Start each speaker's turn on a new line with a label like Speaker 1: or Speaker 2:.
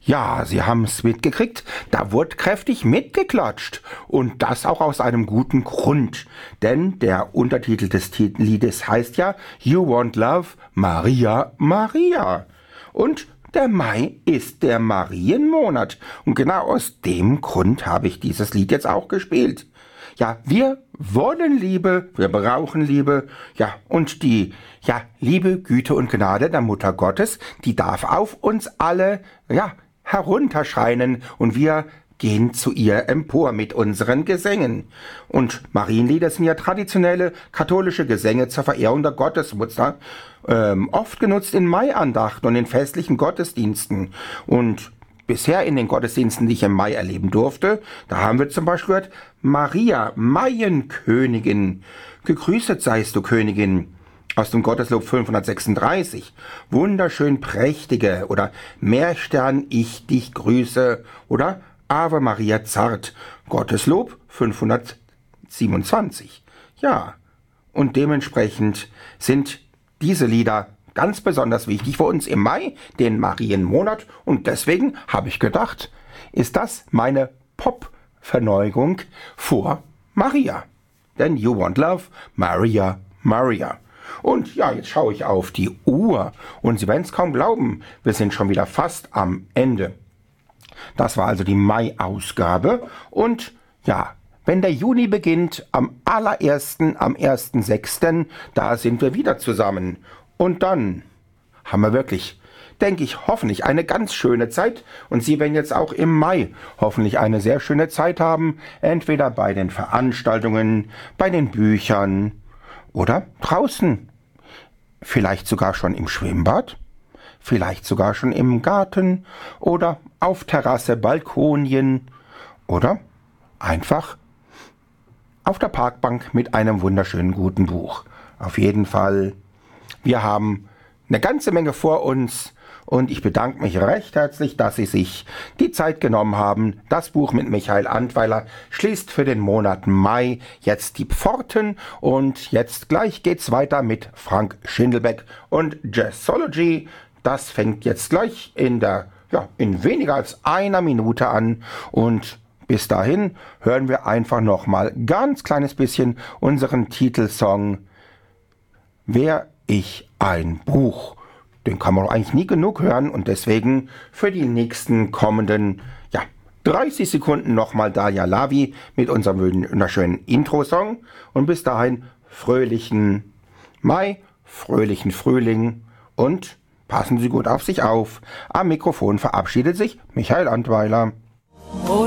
Speaker 1: Ja, Sie haben's mitgekriegt, da wurde kräftig mitgeklatscht. Und das auch aus einem guten Grund. Denn der Untertitel des Liedes heißt ja You Want Love, Maria, Maria. Und der Mai ist der Marienmonat. Und genau aus dem Grund habe ich dieses Lied jetzt auch gespielt. Ja, wir wollen Liebe, wir brauchen Liebe, ja, und die, ja, Liebe, Güte und Gnade der Mutter Gottes, die darf auf uns alle, ja, herunterscheinen und wir gehen zu ihr empor mit unseren Gesängen. Und Marienlieder sind ja traditionelle katholische Gesänge zur Verehrung der Gottesmutter, oft genutzt in Maiandachten und in festlichen Gottesdiensten. Und bisher in den Gottesdiensten, die ich im Mai erleben durfte, da haben wir zum Beispiel gehört, Maria, Maienkönigin, gegrüßet seist du Königin, aus dem Gotteslob 536, wunderschön prächtige oder Meerstern, ich dich grüße oder Ave Maria zart, Gotteslob 527. Ja, und dementsprechend sind diese Lieder ganz besonders wichtig für uns im Mai, den Marienmonat, und deswegen habe ich gedacht, ist das meine Pop-Verneugung vor Maria. Denn You Want Love, Maria, Maria. Und ja, jetzt schaue ich auf die Uhr und Sie werden es kaum glauben, wir sind schon wieder fast am Ende. Das war also die Mai-Ausgabe und ja, wenn der Juni beginnt, am 1.6., da sind wir wieder zusammen. Und dann haben wir wirklich, denke ich, hoffentlich eine ganz schöne Zeit. Und Sie werden jetzt auch im Mai hoffentlich eine sehr schöne Zeit haben, entweder bei den Veranstaltungen, bei den Büchern oder draußen. Vielleicht sogar schon im Schwimmbad, vielleicht sogar schon im Garten oder auf Terrasse, Balkonien oder einfach auf der Parkbank mit einem wunderschönen guten Buch. Auf jeden Fall, wir haben eine ganze Menge vor uns und ich bedanke mich recht herzlich, dass Sie sich die Zeit genommen haben. Das Buch mit Michael Antweiler schließt für den Monat Mai jetzt die Pforten und jetzt gleich geht's weiter mit Frank Schindelbeck und Jazzology. Das fängt jetzt gleich in weniger als einer Minute an und bis dahin hören wir einfach noch mal ganz kleines bisschen unseren Titelsong Wär ich ein Buch. Den kann man eigentlich nie genug hören und deswegen für die nächsten kommenden 30 Sekunden nochmal Dalia Lavi mit unserem wunderschönen Intro-Song und bis dahin fröhlichen Mai, fröhlichen Frühling und passen Sie gut auf sich auf. Am Mikrofon verabschiedet sich Michael Antweiler.